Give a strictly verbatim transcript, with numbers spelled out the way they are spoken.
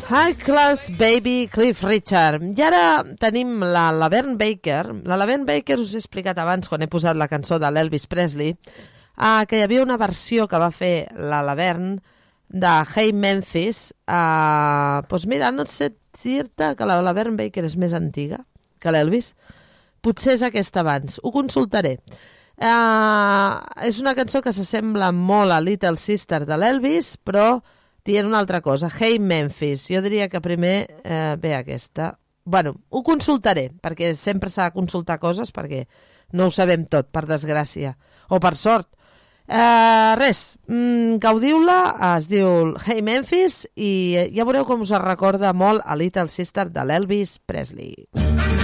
High Class Baby, Cliff Richard. I ara tenim la Laverne Baker. La Laverne Baker us he explicat abans, quan he posat la cançó de l'Elvis Presley, uh, que hi havia una versió que va fer la Laverne de Hey Memphis. Uh, doncs mira, no sé dir-te que la Laverne Baker és més antiga que l'Elvis. Potser és aquesta abans. Ho consultaré. Uh, és una cançó que s'assembla molt a Little Sister de l'Elvis, però dient una altra cosa. Hey Memphis. Jo diria que primer eh, ve aquesta. Bueno, ho consultaré, perquè sempre s'ha de consultar coses, perquè no ho sabem tot, per desgràcia. O per sort. Eh, res, mm, gaudiu-la, es diu Hey Memphis, i ja veureu com us recorda molt a Little Sister de l'Elvis Presley.